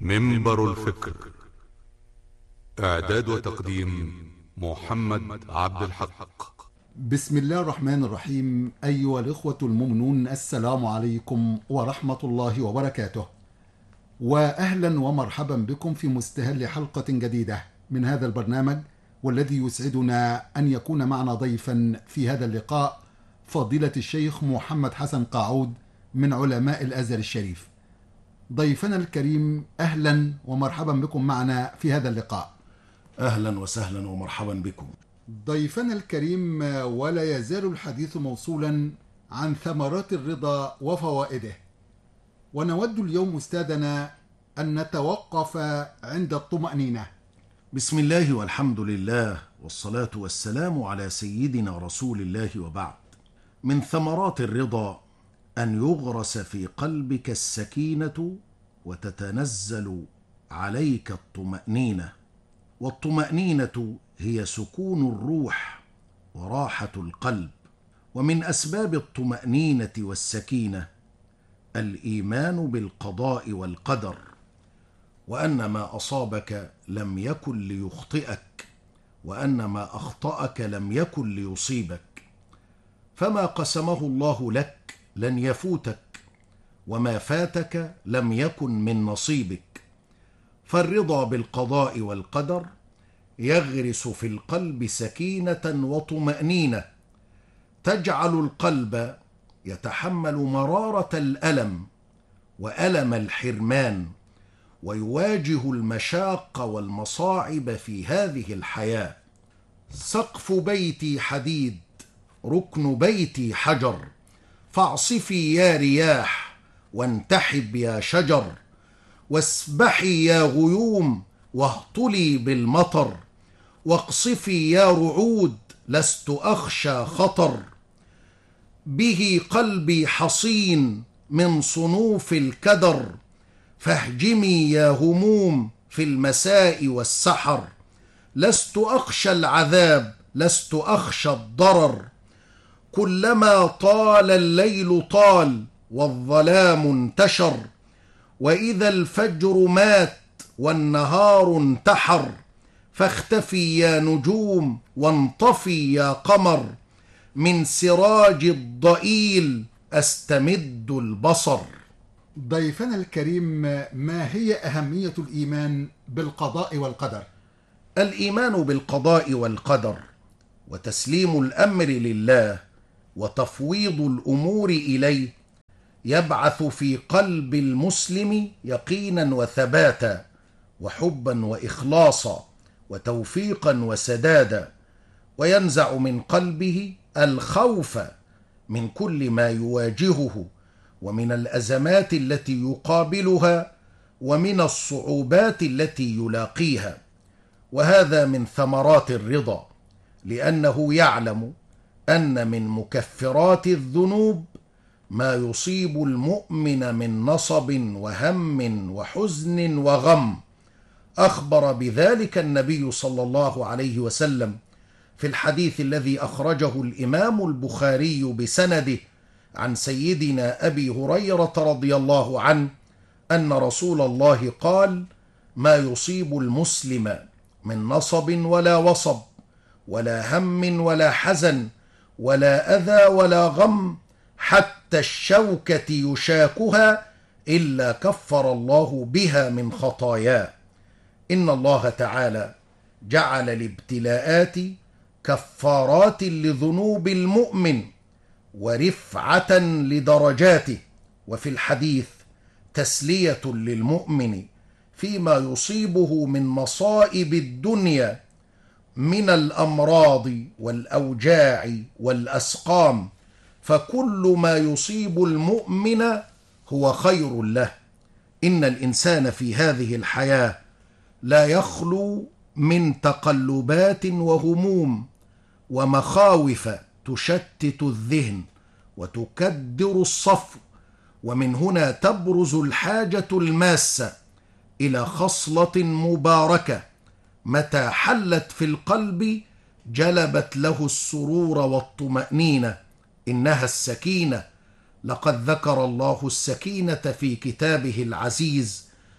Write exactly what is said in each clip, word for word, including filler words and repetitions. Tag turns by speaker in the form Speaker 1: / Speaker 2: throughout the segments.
Speaker 1: منبر الفكر. إعداد وتقديم محمد عبد الحق.
Speaker 2: بسم الله الرحمن الرحيم. أيها الإخوة المؤمنون، السلام عليكم ورحمة الله وبركاته، وأهلا ومرحبا بكم في مستهل حلقة جديدة من هذا البرنامج، والذي يسعدنا أن يكون معنا ضيفا في هذا اللقاء فضيلة الشيخ محمد حسن قاعود من علماء الأزهر الشريف. ضيفنا الكريم، أهلا ومرحبا بكم معنا في هذا اللقاء.
Speaker 3: أهلا وسهلا ومرحبا بكم.
Speaker 2: ضيفنا الكريم، ولا يزال الحديث موصولا عن ثمرات الرضا وفوائده، ونود اليوم أستاذنا أن نتوقف عند الطمأنينة.
Speaker 3: بسم الله والحمد لله والصلاة والسلام على سيدنا رسول الله، وبعد. من ثمرات الرضا أن يغرس في قلبك السكينة وتتنزل عليك الطمأنينة، والطمأنينة هي سكون الروح وراحة القلب. ومن أسباب الطمأنينة والسكينة الإيمان بالقضاء والقدر، وأن ما أصابك لم يكن ليخطئك، وأن ما أخطأك لم يكن ليصيبك. فما قسمه الله لك لن يفوتك، وما فاتك لم يكن من نصيبك. فالرضا بالقضاء والقدر يغرس في القلب سكينة وطمأنينة، تجعل القلب يتحمل مرارة الألم وألم الحرمان، ويواجه المشاق والمصاعب في هذه الحياة. سقف بيتي حديد، ركن بيتي حجر، فاعصفي يا رياح وانتحب يا شجر، واسبحي يا غيوم واهطلي بالمطر، واقصفي يا رعود لست أخشى خطر. به قلبي حصين من صنوف الكدر، فاهجمي يا هموم في المساء والسحر. لست أخشى العذاب، لست أخشى الضرر، كلما طال الليل طال والظلام انتشر. وإذا الفجر مات والنهار انتحر، فاختفي يا نجوم وانطفي يا قمر. من سراج الضئيل أستمد البصر.
Speaker 2: ضيفنا الكريم، ما هي أهمية الإيمان بالقضاء والقدر؟
Speaker 3: الإيمان بالقضاء والقدر وتسليم الأمر لله وتفويض الأمور إليه يبعث في قلب المسلم يقينا وثباتا، وحبا وإخلاصا، وتوفيقا وسدادا، وينزع من قلبه الخوف من كل ما يواجهه، ومن الأزمات التي يقابلها، ومن الصعوبات التي يلاقيها. وهذا من ثمرات الرضا، لأنه يعلم أن من مكفرات الذنوب ما يصيب المؤمن من نصب وهم وحزن وغم. أخبر بذلك النبي صلى الله عليه وسلم في الحديث الذي أخرجه الإمام البخاري بسنده عن سيدنا أبي هريرة رضي الله عنه أن رسول الله قال: ما يصيب المسلم من نصب ولا وصب ولا هم ولا حزن ولا أذى ولا غم حتى الشوكة يشاكها إلا كفر الله بها من خطاياه. إن الله تعالى جعل الابتلاءات كفارات لذنوب المؤمن ورفعة لدرجاته، وفي الحديث تسلية للمؤمن فيما يصيبه من مصائب الدنيا من الأمراض والأوجاع والأسقام، فكل ما يصيب المؤمن هو خير له. إن الإنسان في هذه الحياة لا يخلو من تقلبات وهموم ومخاوف تشتت الذهن وتكدر الصفو، ومن هنا تبرز الحاجة الماسة إلى خصلة مباركة متى حلت في القلب جلبت له السرور والطمأنينة، إنها السكينة. لقد ذكر الله السكينة في كتابه العزيز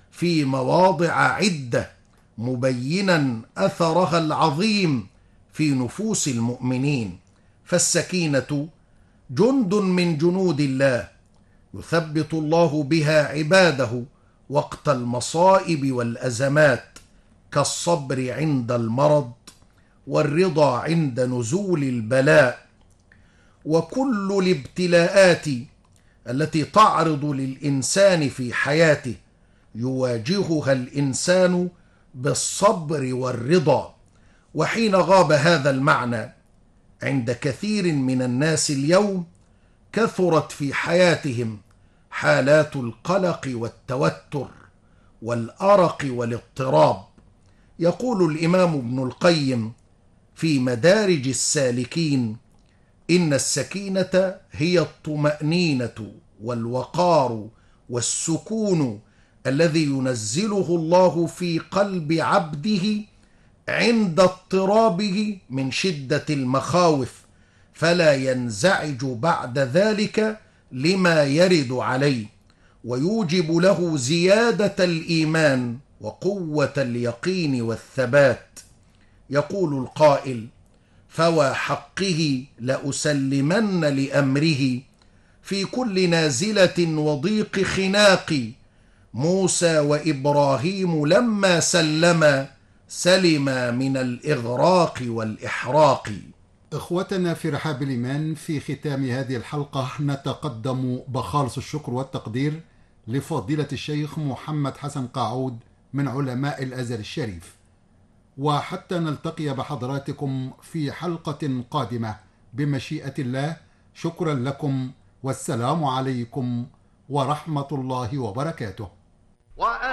Speaker 3: في مواضع عدة مبينا أثرها العظيم في نفوس المؤمنين. فالسكينة جند من جنود الله يثبت الله بها عباده وقت المصائب والأزمات، كالصبر عند المرض والرضا عند نزول البلاء. وكل الابتلاءات التي تعرض للإنسان في حياته يواجهها الإنسان بالصبر والرضا. وحين غاب هذا المعنى عند كثير من الناس اليوم، كثرت في حياتهم حالات القلق والتوتر والأرق والاضطراب. يقول الإمام ابن القيم في مدارج السالكين: إن السكينة هي الطمأنينة والوقار والسكون الذي ينزله الله في قلب عبده عند اضطرابه من شدة المخاوف، فلا ينزعج بعد ذلك لما يرد عليه، ويوجب له زيادة الإيمان وقوة اليقين والثبات. يقول القائل: فوى حقه لأسلمن لأمره في كل نازلة وضيق خناق، موسى وإبراهيم لما سلما سلما من الإغراق والإحراق.
Speaker 2: إخوتنا في رحاب الإيمان، في ختام هذه الحلقة نتقدم بخالص الشكر والتقدير لفضيلة الشيخ محمد حسن قاعود من علماء الأزهر الشريف. وحتى نلتقي بحضراتكم في حلقة قادمة بمشيئة الله، شكرا لكم والسلام عليكم ورحمة الله وبركاته.